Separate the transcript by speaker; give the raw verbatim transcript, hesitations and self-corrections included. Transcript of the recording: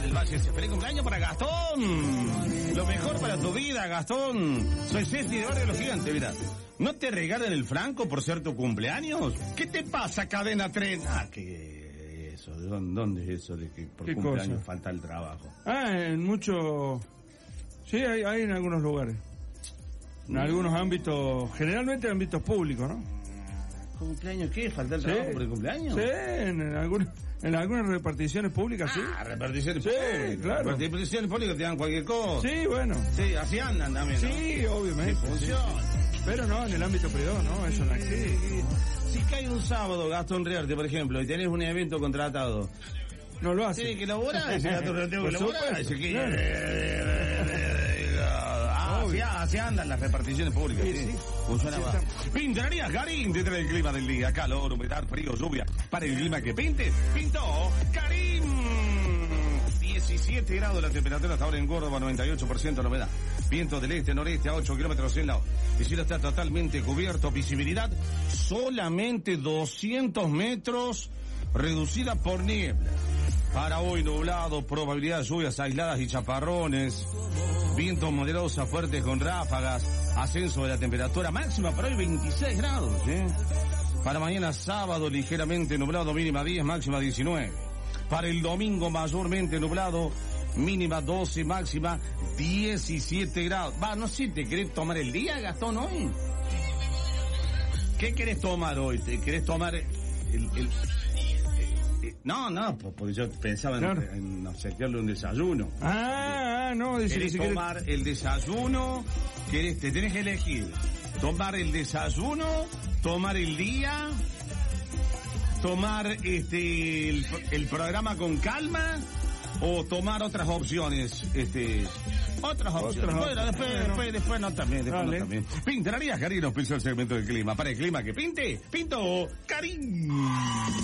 Speaker 1: del Valle. ¡Feliz cumpleaños para Gastón! Lo mejor para tu vida, Gastón. Soy Ceci de Barrio Los Gigantes, mira. ¿No te regalan el franco por ser tu cumpleaños? ¿Qué te pasa, Cadena Tren? Ah, ¿qué eso? ¿De dónde, dónde es eso de que por
Speaker 2: ¿Qué
Speaker 1: cumpleaños
Speaker 2: cosa?
Speaker 1: falta el trabajo?
Speaker 2: Ah, en muchos... Sí, hay, hay en algunos lugares. En algunos ámbitos, generalmente ámbitos públicos, ¿no?
Speaker 1: ¿Cumpleaños qué? ¿Falta el
Speaker 2: Sí.
Speaker 1: trabajo por el cumpleaños?
Speaker 2: Sí, en, en, algunas, en algunas reparticiones públicas, sí.
Speaker 1: Ah, reparticiones
Speaker 2: Sí,
Speaker 1: públicas.
Speaker 2: claro.
Speaker 1: Reparticiones públicas te dan cualquier cosa.
Speaker 2: Sí, bueno.
Speaker 1: Sí, así andan también, ¿no?
Speaker 2: Sí, obviamente.
Speaker 1: Sí, funciona.
Speaker 2: Pero no, en el ámbito privado, no, eso no existe.
Speaker 1: Si cae un sábado, Gastón Riarte, por ejemplo, y tenés un evento contratado,
Speaker 2: No lo hace.
Speaker 1: ¿tiene que laburar? Ese Gastón Riarte tengo que
Speaker 2: Por
Speaker 1: laburar.
Speaker 2: supuesto,
Speaker 1: Ese que-
Speaker 2: claro.
Speaker 1: Ah, así, así andan las reparticiones públicas.
Speaker 2: Sí,
Speaker 1: Sí,
Speaker 2: sí.
Speaker 1: Funciona
Speaker 2: Así
Speaker 1: más.
Speaker 2: estamos.
Speaker 1: Pintarías Karim, te trae el clima del día. Calor, humedad, frío, lluvia. Para el clima que pinte, pintó Karim. diecisiete grados la temperatura hasta ahora en Córdoba, noventa y ocho por ciento la humedad. Viento del este, noreste a ocho kilómetros en la hora. El cielo está totalmente cubierto, visibilidad solamente doscientos metros, reducida por niebla. Para hoy nublado, probabilidad de lluvias aisladas y chaparrones. Vientos moderados a fuertes con ráfagas. Ascenso de la temperatura máxima para hoy veintiséis grados. ¿eh? Para mañana sábado ligeramente nublado, mínima diez, máxima diecinueve. Para el domingo mayormente nublado, mínima doce, máxima diecisiete grados. Va, no sé, ¿te querés tomar el día, Gastón, hoy? ¿Qué querés tomar hoy? ¿Te querés tomar el... el No, no, porque yo pensaba en,
Speaker 2: Claro.
Speaker 1: en obsequiarle un desayuno.
Speaker 2: Ah, ah, no, dice que
Speaker 1: ¿Querés
Speaker 2: si quiere-
Speaker 1: tomar el desayuno? ¿Querés, te tenés que elegir? Tomar el desayuno, tomar el día, tomar este el, el programa con calma o tomar otras opciones, este otras opciones.
Speaker 2: Otras
Speaker 1: Bueno, después,
Speaker 2: opciones.
Speaker 1: después, después no también, después no
Speaker 2: Dale.
Speaker 1: también. Pintarías, Karim, nos piensa el segmento del clima. Para el clima que pinte, pinto Karim.